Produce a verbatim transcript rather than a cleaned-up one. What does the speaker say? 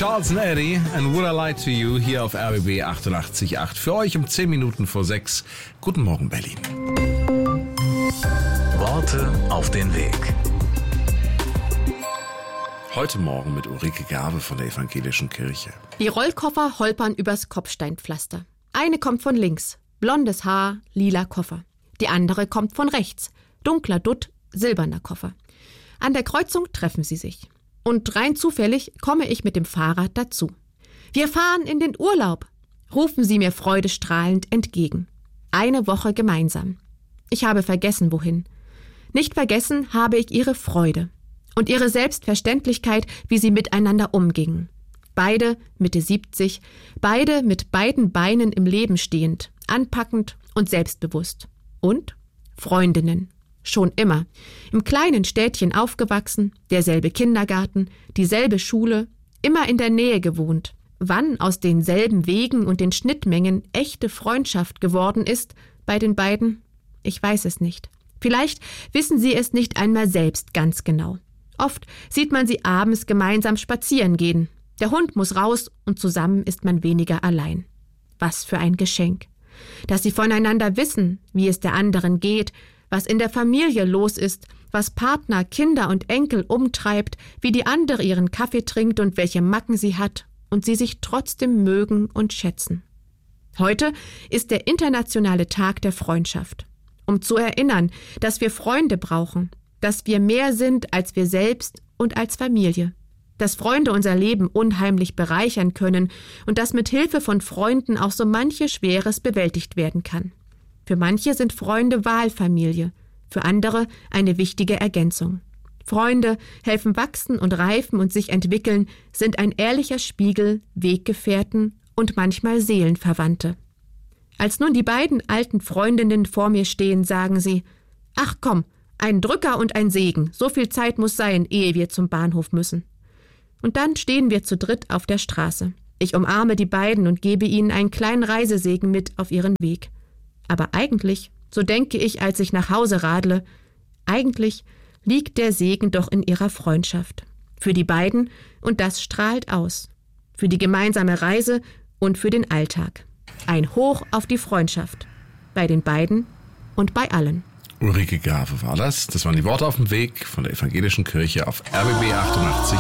Charles and Eddie and Would I Lie to You hier auf R B B achtundachtzig Komma acht. Für euch um zehn Minuten vor sechs. Guten Morgen, Berlin. Worte auf den Weg. Heute Morgen mit Ulrike Gabe von der Evangelischen Kirche. Die Rollkoffer holpern übers Kopfsteinpflaster. Eine kommt von links, blondes Haar, lila Koffer. Die andere kommt von rechts, dunkler Dutt, silberner Koffer. An der Kreuzung treffen sie sich. Und rein zufällig komme ich mit dem Fahrrad dazu. Wir fahren in den Urlaub, rufen sie mir freudestrahlend entgegen. Eine Woche gemeinsam. Ich habe vergessen, wohin. Nicht vergessen habe ich ihre Freude und ihre Selbstverständlichkeit, wie sie miteinander umgingen. Beide Mitte siebzig, beide mit beiden Beinen im Leben stehend, anpackend und selbstbewusst. Und Freundinnen. Schon immer. Im kleinen Städtchen aufgewachsen, derselbe Kindergarten, dieselbe Schule, immer in der Nähe gewohnt. Wann aus denselben Wegen und den Schnittmengen echte Freundschaft geworden ist bei den beiden? Ich weiß es nicht. Vielleicht wissen sie es nicht einmal selbst ganz genau. Oft sieht man sie abends gemeinsam spazieren gehen. Der Hund muss raus und zusammen ist man weniger allein. Was für ein Geschenk. Dass sie voneinander wissen, wie es der anderen geht, was in der Familie los ist, was Partner, Kinder und Enkel umtreibt, wie die andere ihren Kaffee trinkt und welche Macken sie hat und sie sich trotzdem mögen und schätzen. Heute ist der internationale Tag der Freundschaft, um zu erinnern, dass wir Freunde brauchen, dass wir mehr sind als wir selbst und als Familie, dass Freunde unser Leben unheimlich bereichern können und dass mit Hilfe von Freunden auch so manche Schweres bewältigt werden kann. Für manche sind Freunde Wahlfamilie, für andere eine wichtige Ergänzung. Freunde helfen wachsen und reifen und sich entwickeln, sind ein ehrlicher Spiegel, Weggefährten und manchmal Seelenverwandte. Als nun die beiden alten Freundinnen vor mir stehen, sagen sie: »Ach komm, ein Drücker und ein Segen, so viel Zeit muss sein, ehe wir zum Bahnhof müssen.« Und dann stehen wir zu dritt auf der Straße. Ich umarme die beiden und gebe ihnen einen kleinen Reisesegen mit auf ihren Weg. Aber eigentlich, so denke ich, als ich nach Hause radle, eigentlich liegt der Segen doch in ihrer Freundschaft. Für die beiden, und das strahlt aus. Für die gemeinsame Reise und für den Alltag. Ein Hoch auf die Freundschaft. Bei den beiden und bei allen. Ulrike Gabe war das. Das waren die Worte auf dem Weg von der Evangelischen Kirche auf R B B achtundachtzig